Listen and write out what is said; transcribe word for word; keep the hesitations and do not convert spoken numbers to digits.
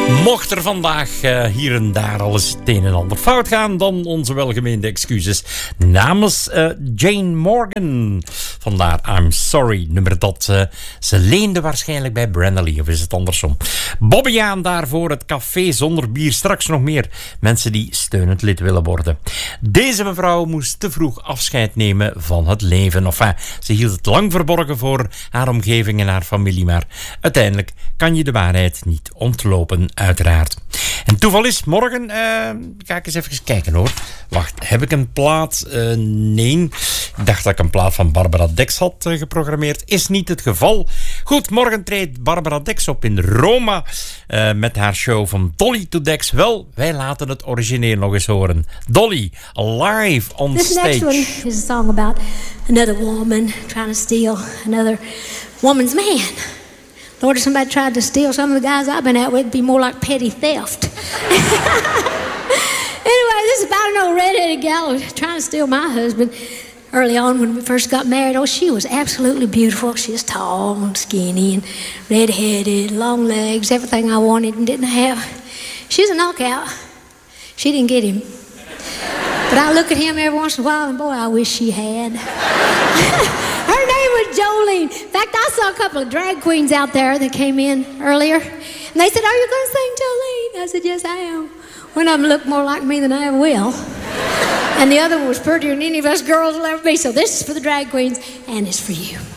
Mocht er vandaag uh, hier en daar alles het een en ander fout gaan, dan onze welgemeende excuses namens uh, Jane Morgan. Vandaar I'm Sorry, nummer dat uh, ze leende waarschijnlijk bij Brenda Lee, of is het andersom? Bobbejaan daarvoor, het café zonder bier. Straks nog meer mensen die steunend lid willen worden. Deze mevrouw moest te vroeg afscheid nemen van het leven. Enfin, ze hield het lang verborgen voor haar omgeving en haar familie, maar uiteindelijk kan je de waarheid niet ontlopen, uiteraard. En toeval is, morgen uh, ga ik eens even kijken hoor. Wacht, heb ik een plaat? Uh, nee. Ik dacht dat ik een plaat van Barbara Dex had uh, geprogrammeerd. Is niet het geval. Goed, morgen treedt Barbara Dex op in Roma uh, met haar show van Dolly to Dex. Wel, wij laten het origineel nog eens horen. Dolly, live on This stage. This next one is a song about another woman trying to steal another woman's man. Lord, if somebody tried to steal some of the guys I've been out with, it'd be more like petty theft. Anyway, this is about an old redheaded gal trying to steal my husband. Early on when we first got married, oh, she was absolutely beautiful. She was tall and skinny and redheaded, long legs, everything I wanted and didn't have. She was a knockout. She didn't get him. But I look at him every once in a while and boy, I wish she had. Her name was Jolene. In fact, I saw a couple of drag queens out there that came in earlier. And they said, are you going to sing Jolene? I said, yes, I am. One of them looked more like me than I ever will. And the other one was prettier than any of us girls will ever be. So this is for the drag queens, and it's for you.